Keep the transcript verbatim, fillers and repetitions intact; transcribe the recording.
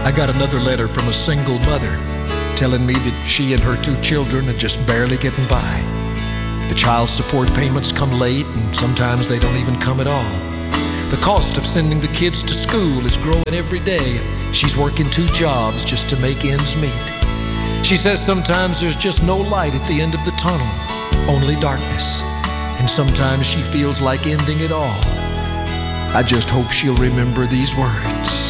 I got another letter from a single mother telling me that she and her two children are just barely getting by. The child support payments come late, and sometimes they don't even come at all. The cost of sending the kids to school is growing every day. She's working two jobs just to make ends meet. She says sometimes there's just no light at the end of the tunnel, only darkness. And sometimes she feels like ending it all. I just hope she'll remember these words.